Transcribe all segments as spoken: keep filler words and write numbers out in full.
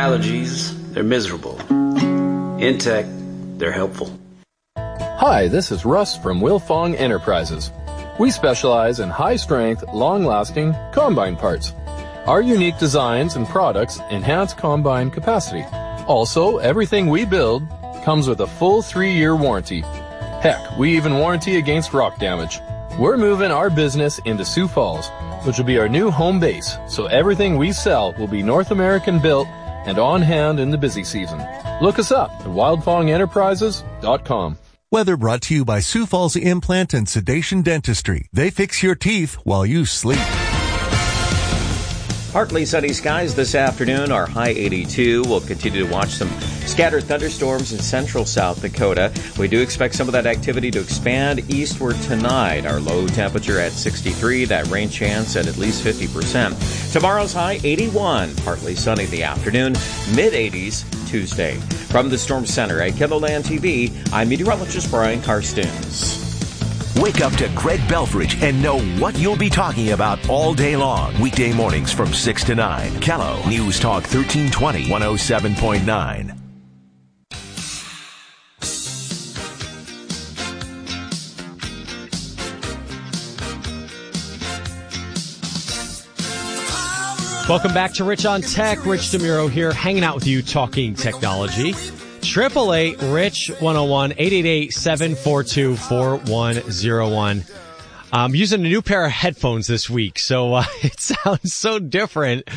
allergies, they're miserable. In tech, they're helpful. Hi, this is Russ from Wilfong Enterprises. We specialize in high-strength, long-lasting combine parts. Our unique designs and products enhance combine capacity. Also, everything we build comes with a full three-year warranty. Heck, we even warranty against rock damage. We're moving our business into Sioux Falls, which will be our new home base, so everything we sell will be North American built and on hand in the busy season. Look us up at wildfong enterprises dot com. Weather brought to you by Sioux Falls Implant and Sedation Dentistry. They fix your teeth while you sleep. Partly sunny skies this afternoon. Our high eighty-two. We'll continue to watch some scattered thunderstorms in central South Dakota. We do expect some of that activity to expand eastward tonight. Our low temperature at sixty-three. That rain chance at at least fifty percent. Tomorrow's high eighty-one. Partly sunny in the afternoon. mid eighties Tuesday. From the Storm Center at KENDLELAND T V, I'm meteorologist Brian Karstens. Wake up to Greg Belfridge and know what you'll be talking about all day long. Weekday mornings from six to nine. Kello News Talk thirteen twenty, one oh seven point nine. Welcome back to Rich on Tech. Rich DeMuro here, hanging out with you, talking technology. Triple eight Rich one oh one, eight eight eight, seven four two, four one oh one. I'm using a new pair of headphones this week, so uh, it sounds so different.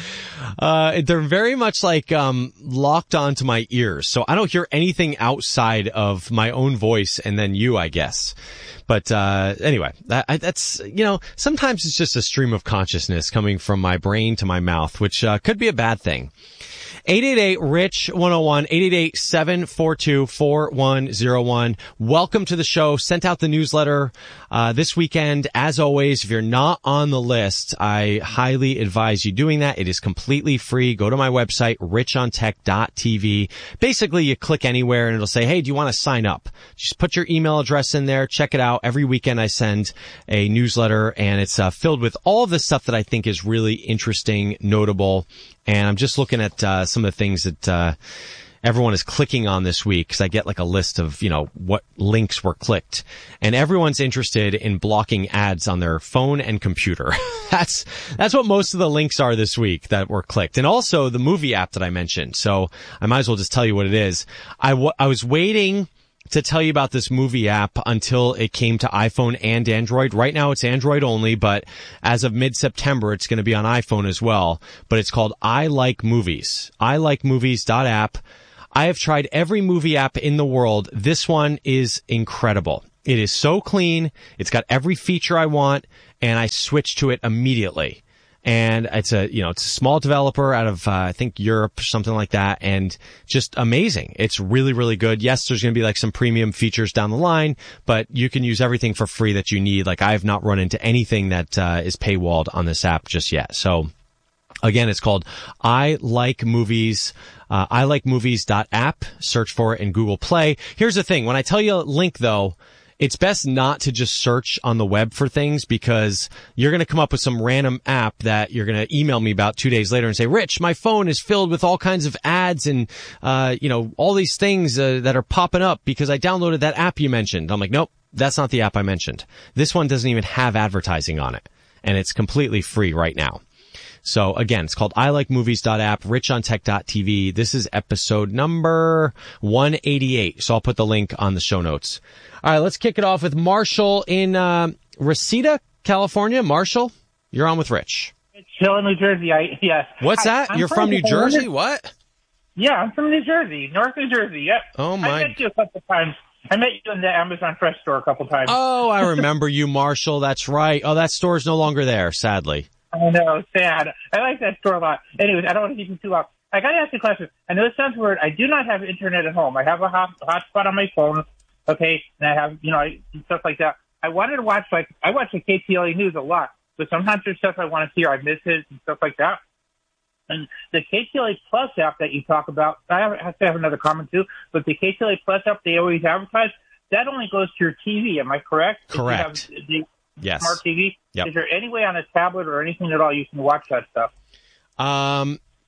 Uh, they're very much like um, locked onto my ears, so I don't hear anything outside of my own voice and then you, I guess. But uh anyway, that, that's, you know, sometimes it's just a stream of consciousness coming from my brain to my mouth, which uh, could be a bad thing. eight eight eight Rich one oh one, eight eight eight, seven four two, four one oh one. Welcome to the show. Sent out the newsletter uh this weekend. As always, if you're not on the list, I highly advise you doing that. It is completely free. Go to my website, rich on tech dot t v. Basically, you click anywhere and it'll say, hey, do you want to sign up? Just put your email address in there. Check it out. Every weekend I send a newsletter, and it's uh, filled with all of the stuff that I think is really interesting, notable. And I'm just looking at uh, some of the things that uh, everyone is clicking on this week, because I get like a list of, you know, what links were clicked. And everyone's interested in blocking ads on their phone and computer. that's that's what most of the links are this week that were clicked. And also the movie app that I mentioned. So I might as well just tell you what it is. I, w- I was waiting to tell you about this movie app until it came to iPhone and Android. Right now it's Android only, but as of mid-September it's going to be on iPhone as well. But it's called I Like Movies. I Like Movies dot app. I have tried every movie app in the world. This one is incredible. It is so clean. It's got every feature I want, and I switched to it immediately. And it's a, you know, it's a small developer out of, uh, I think Europe, something like that. And just amazing. It's really, really good. Yes, there's going to be like some premium features down the line, but you can use everything for free that you need. Like I have not run into anything that, uh, is paywalled on this app just yet. So again, it's called I Like Movies. Uh, I Like Movies dot app. Search for it in Google Play. Here's the thing. When I tell you a link though, it's best not to just search on the web for things, because you're going to come up with some random app that you're going to email me about two days later and say, Rich, my phone is filled with all kinds of ads and, uh, you know, all these things uh, that are popping up because I downloaded that app you mentioned. I'm like, nope, that's not the app I mentioned. This one doesn't even have advertising on it, and it's completely free right now. So again, it's called I Like Movies dot app, rich on tech dot t v. This is episode number one eighty-eight. So I'll put the link on the show notes. All right, let's kick it off with Marshall in uh, Reseda, California. Marshall, you're on with Rich. It's Hill in New Jersey. I yes. What's that? I, you're from New Jersey? What? Yeah, I'm from New Jersey, North New Jersey. Yep. Oh my! I met you a couple times. I met you in the Amazon Fresh store a couple times. Oh, I remember you, Marshall. That's right. Oh, that store's no longer there, sadly. I know, sad. I like that store a lot. Anyways, I don't want to keep you too long. I got to ask you a question. I know it sounds weird. I do not have internet at home. I have a hot hotspot on my phone, okay, and I have, you know, stuff like that. I wanted to watch, like, I watch the K T L A News a lot, but sometimes there's stuff I want to see or I miss it and stuff like that. And the K T L A Plus app that you talk about, I have to have another comment too, but the K T L A Plus app they always advertise, that only goes to your T V. Am I correct? Correct. Yes. Smart T V. Yep. Is there any way on a tablet or anything at all you can watch that stuff? Um,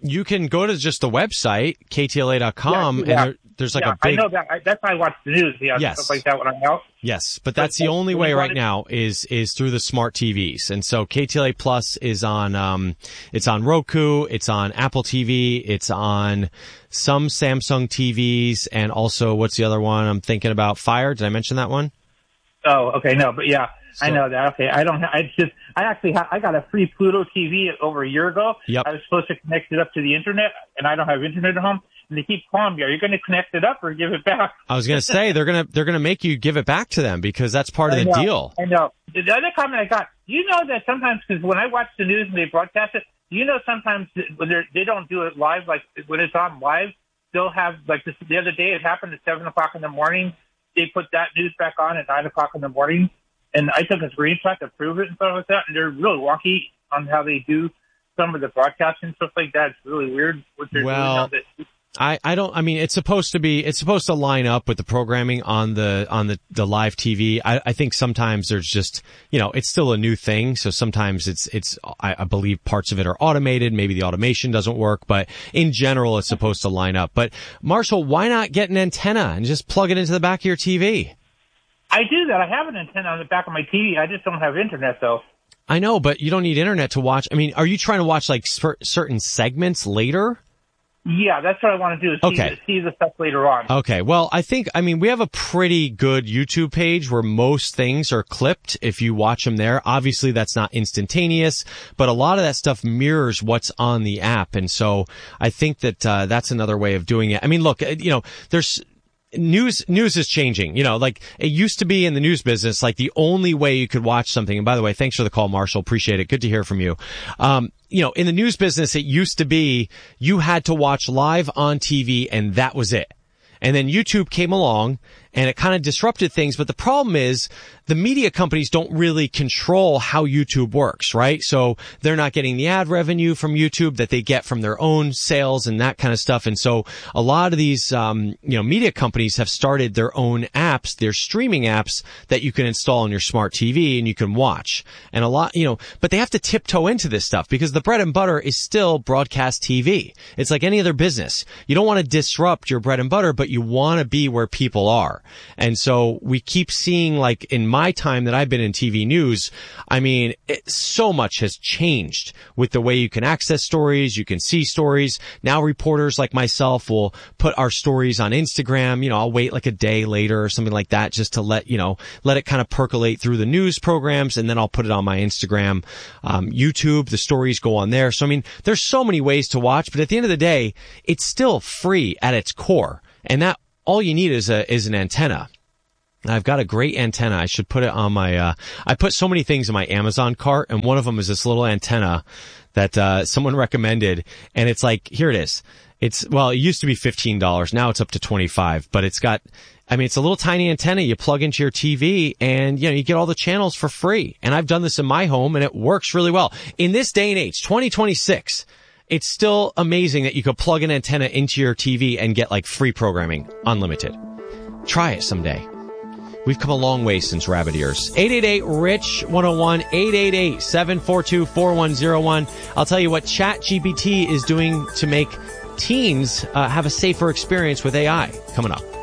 you can go to just the website, K T L A dot com, Yeah, and yeah. there, there's like yeah, a big... I know that. I, that's why I watch the news. Yeah, Yes. stuff like that when I'm out. Yes, but that's But the only when way you right wanted- now is is through the smart T Vs. And so K T L A Plus is on um it's on Roku, it's on Apple T V, it's on some Samsung T Vs, and also what's the other one I'm thinking about? Fire. Did I mention that one? Oh, okay, no, but yeah, I So- know that. Okay, I don't. Ha- I just. I actually. Ha- I got a free Pluto T V over a year ago. Yep. I was supposed to connect it up to the internet, and I don't have internet at home. And they keep calling me, "Are you going to connect it up or give it back?" I was going to say they're going to they're going to make you give it back to them because that's part of I the know, deal. I know. The other comment I got, you know that sometimes, because when I watch the news and they broadcast it, you know sometimes when they're, they don't do it live, like when it's on live, they'll have, like this, the other day it happened at seven o'clock in the morning. They put that news back on at nine o'clock in the morning, and I took a screenshot to prove it and stuff like that, and they're really wonky on how they do some of the broadcasting and stuff like that. It's really weird what they're Well, doing. Now that, I, I don't, I mean, it's supposed to be, it's supposed to line up with the programming on the, on the, the live T V. I, I think sometimes there's just, you know, it's still a new thing. So sometimes it's, it's, I, I believe parts of it are automated. Maybe the automation doesn't work, but in general, it's supposed to line up. But Marshall, why not get an antenna and just plug it into the back of your T V? I do that. I have an antenna on the back of my T V. I just don't have internet though. I know, but you don't need internet to watch. I mean, are you trying to watch like cer- certain segments later? Yeah, that's what I want to do, is see, Okay. see the stuff later on. Okay. Well, I think, I mean, we have a pretty good YouTube page where most things are clipped if you watch them there. Obviously, that's not instantaneous, but a lot of that stuff mirrors what's on the app. And so I think that, uh, that's another way of doing it. I mean, look, you know, there's, News, news is changing. You know, like it used to be in the news business, like the only way you could watch something. And by the way, thanks for the call, Marshall. Appreciate it. Good to hear from you. Um, you know, in the news business, it used to be you had to watch live on T V and that was it. And then YouTube came along and it kind of disrupted things. But the problem is the media companies don't really control how YouTube works, right? So they're not getting the ad revenue from YouTube that they get from their own sales and that kind of stuff. And so a lot of these, um, you know, media companies have started their own apps, their streaming apps that you can install on your smart T V and you can watch. And a lot, you know, but they have to tiptoe into this stuff because the bread and butter is still broadcast T V. It's like any other business. You don't want to disrupt your bread and butter, but you want to be where people are. And so we keep seeing, like in my time that I've been in T V news, I mean, it, so much has changed with the way you can access stories, you can see stories. Now reporters like myself will put our stories on Instagram. You know, I'll wait like a day later or something like that just to let, you know, let it kind of percolate through the news programs, and then I'll put it on my Instagram. Um, YouTube, the stories go on there. So, I mean, there's so many ways to watch, but at the end of the day, it's still free at its core. And that, all you need is a, is an antenna. I've got a great antenna. I should put it on my, uh, I put so many things in my Amazon cart, and one of them is this little antenna that, uh, someone recommended. And it's like, here it is. It's, well, it used to be fifteen dollars. Now it's up to twenty-five, but it's got, I mean, it's a little tiny antenna you plug into your T V and, you know, you get all the channels for free. And I've done this in my home and it works really well. In this day and age, twenty twenty-six, it's still amazing that you could plug an antenna into your T V and get like free programming, unlimited. Try it someday. We've come a long way since rabbit ears. eight eight eight, R I C H one oh one, eight eight eight, seven four two, four one oh one. I'll tell you what ChatGPT is doing to make teens uh, have a safer experience with A I coming up.